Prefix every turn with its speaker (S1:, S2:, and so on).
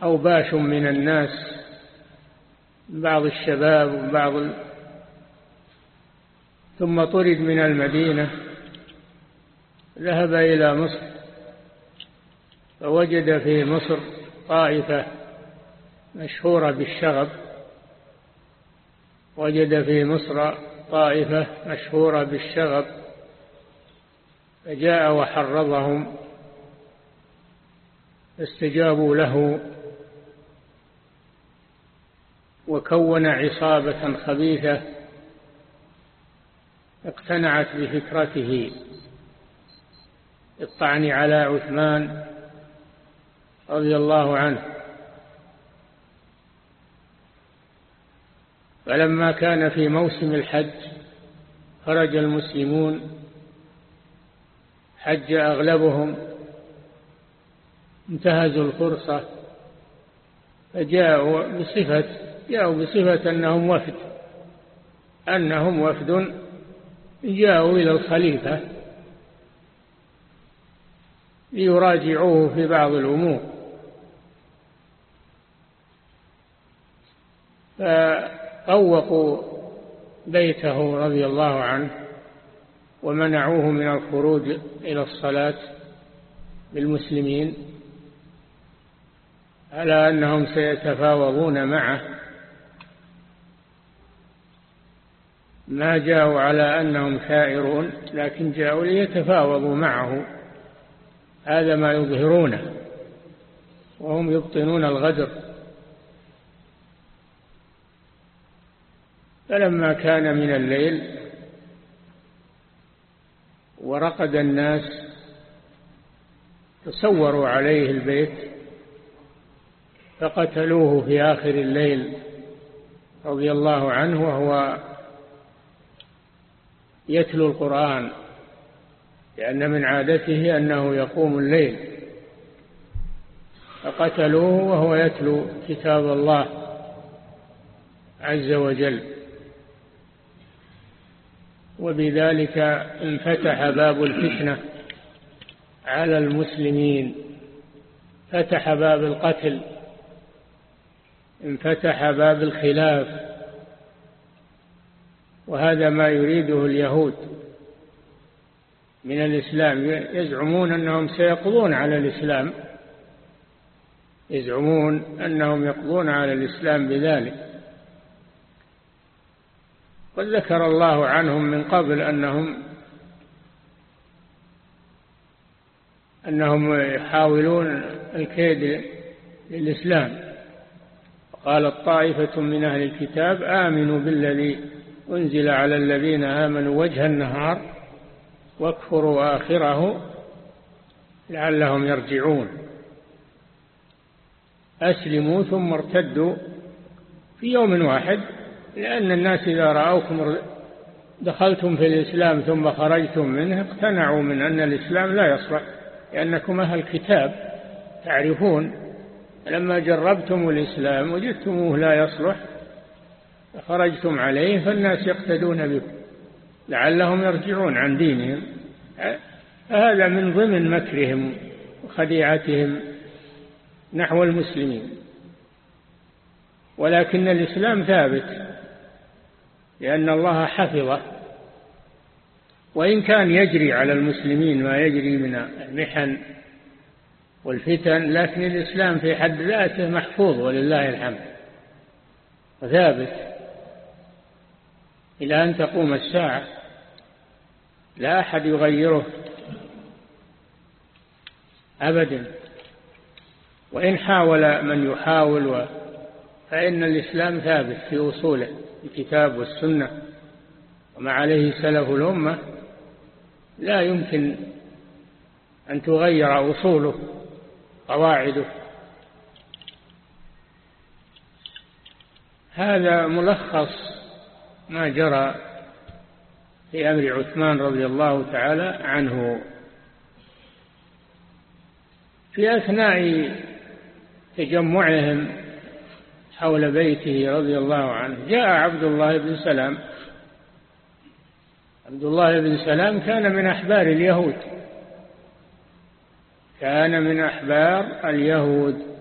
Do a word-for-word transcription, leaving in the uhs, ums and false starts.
S1: أوباش من الناس، بعض الشباب وبعض ال... ثم طرد من المدينة، ذهب إلى مصر فوجد في مصر طائفة مشهورة بالشغب، وجد في مصر طائفة مشهورة بالشغب فجاء وحرضهم فاستجابوا له، وكون عصابة خبيثة اقتنعت بفكرته الطعن على عثمان رضي الله عنه. فلما كان في موسم الحج خرج المسلمون، حج أغلبهم، انتهزوا الفرصة فجاءوا بصفة جاءوا بصفة أنهم وفد أنهم وفد جاءوا إلى الخليفة ليراجعوه في بعض الأمور، فطوقوا بيته رضي الله عنه ومنعوه من الخروج إلى الصلاة بالمسلمين على أنهم سيتفاوضون معه، ما جاءوا على أنهم ثائرون لكن جاءوا ليتفاوضوا معه، هذا ما يظهرونه وهم يبطنون الغدر. فلما كان من الليل ورقد الناس تصوروا عليه البيت فقتلوه في آخر الليل رضي الله عنه وهو يتلو القرآن، لأن من عادته أنه يقوم الليل، فقتلوه وهو يتلو كتاب الله عز وجل. وبذلك انفتح باب الفتنة على المسلمين، فتح باب القتل، انفتح باب الخلاف، وهذا ما يريده اليهود من الإسلام. يزعمون أنهم سيقضون على الإسلام، يزعمون أنهم يقضون على الإسلام بذلك. قد ذكر الله عنهم من قبل أنهم أنهم يحاولون الكيد للإسلام. قالت طائفة من أهل الكتاب آمنوا بالذي أنزل على الذين آمنوا وجه النهار واكفروا آخره لعلهم يرجعون، أسلموا ثم ارتدوا في يوم واحد، لأن الناس إذا رأوكم دخلتم في الإسلام ثم خرجتم منه اقتنعوا من أن الإسلام لا يصلح، لأنكم أهل الكتاب تعرفون. لما جربتم الإسلام وجدتموه لا يصلح فخرجتم عليه، فالناس يقتدون بكم لعلهم يرجعون عن دينهم. هذا من ضمن مكرهم وخديعتهم نحو المسلمين. ولكن الإسلام ثابت لأن الله حفظه، وإن كان يجري على المسلمين ما يجري من المحن والفتن، لكن الإسلام في حد ذاته محفوظ ولله الحمد وثابت إلى أن تقوم الساعة، لا أحد يغيره أبدا. وإن حاول من يحاول و... فإن الإسلام ثابت في أصوله الكتاب والسنة وما عليه سلف الأمة، لا يمكن أن تغير أصوله قواعده. هذا ملخص ما جرى في أمر عثمان رضي الله تعالى عنه. في أثناء تجمعهم حول بيته رضي الله عنه جاء عبد الله بن سلام. عبد الله بن سلام كان من أحبار اليهود، كان من أحبار اليهود